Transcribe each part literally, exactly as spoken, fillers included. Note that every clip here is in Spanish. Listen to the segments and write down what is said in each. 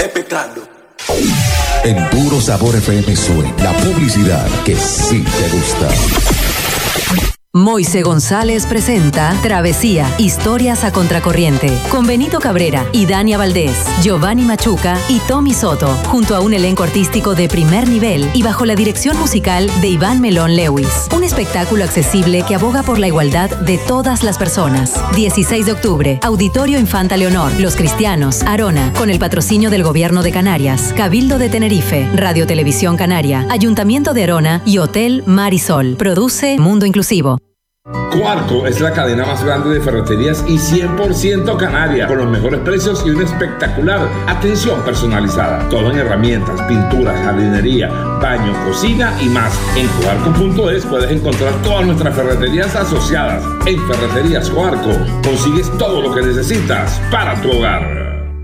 espectáculo. En Puro Sabor F M suena la publicidad que sí te gusta. Moise González presenta Travesía, historias a contracorriente, con Benito Cabrera y Dania Valdés, Giovanni Machuca y Tommy Soto, junto a un elenco artístico de primer nivel y bajo la dirección musical de Iván Melón Lewis. Un espectáculo accesible que aboga por la igualdad de todas las personas. dieciséis de octubre, Auditorio Infanta Leonor, Los Cristianos, Arona, con el patrocinio del Gobierno de Canarias, Cabildo de Tenerife, Radio Televisión Canaria, Ayuntamiento de Arona y Hotel Mar y Sol. Produce Mundo Inclusivo. Coarco es la cadena más grande de ferreterías y cien por ciento canaria, con los mejores precios y una espectacular atención personalizada. Todo en herramientas, pinturas, jardinería, baño, cocina y más. En coarco punto es puedes encontrar todas nuestras ferreterías asociadas. En Ferreterías Coarco consigues todo lo que necesitas para tu hogar.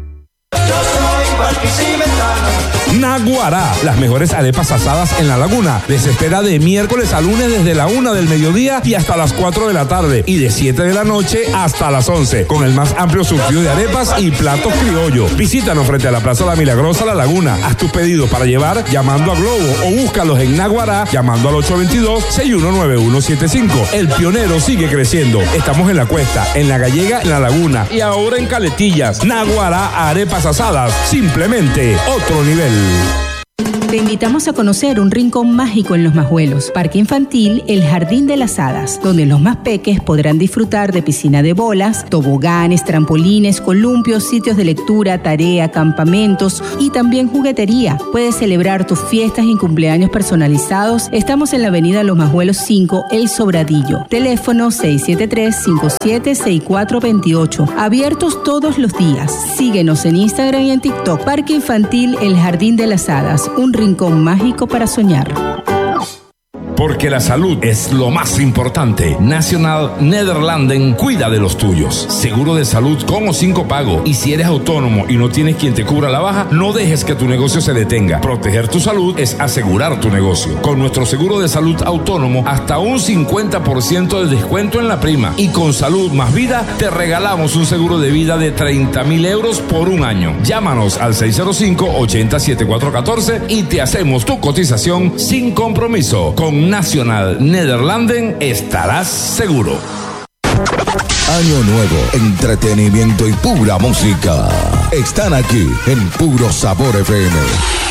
Naguará, las mejores arepas asadas en La Laguna. Les espera de miércoles a lunes desde la una del mediodía y hasta las cuatro de la tarde y de siete de la noche hasta las once, con el más amplio surtido de arepas y platos criollos. Visítanos frente a la Plaza La Milagrosa, La Laguna. Haz tu pedido para llevar llamando a Globo o búscalos en Naguará llamando al ocho dos dos, seis uno nueve uno siete cinco. El Pionero sigue creciendo. Estamos en La Cuesta, en La Gallega, en La Laguna y ahora en Caletillas. Naguará, arepas asadas, simplemente otro nivel. Te invitamos a conocer un rincón mágico en Los Majuelos, Parque Infantil El Jardín de las Hadas, donde los más peques podrán disfrutar de piscina de bolas, toboganes, trampolines, columpios, sitios de lectura, tarea, campamentos y también juguetería. Puedes celebrar tus fiestas y cumpleaños personalizados. Estamos en la avenida Los Majuelos cinco, El Sobradillo. Teléfono seis siete tres, cinco siete seis cuatro dos ocho. Abiertos todos los días. Síguenos en Instagram y en TikTok. Parque Infantil El Jardín de las Hadas, un rincón mágico para soñar. Porque la salud es lo más importante. Nacional Nederlanden cuida de los tuyos. Seguro de salud con o sin copago. Y si eres autónomo y no tienes quien te cubra la baja, no dejes que tu negocio se detenga. Proteger tu salud es asegurar tu negocio. Con nuestro seguro de salud autónomo, hasta un cincuenta por ciento de descuento en la prima. Y con Salud Más Vida, te regalamos un seguro de vida de treinta mil euros por un año. Llámanos al seis cero cinco, ocho cero siete cuatro uno cuatro y te hacemos tu cotización sin compromiso. Con Nacional Nederlanden estarás seguro. Año nuevo, entretenimiento y pura música. Están aquí en Puro Sabor F M.